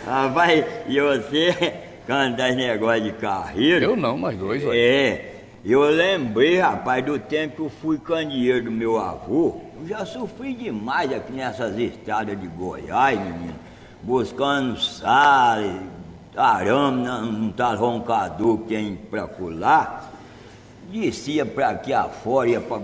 Rapaz, e você, quando das negócios de carreira... Eu não, nós dois, ué. Eu lembrei, rapaz, do tempo que eu fui candeeiro do meu avô. Eu já sofri demais aqui nessas estradas de Goiás, menino. Buscando sal, arame num tal roncador que tem pra pular. Descia pra aqui afora, ia pra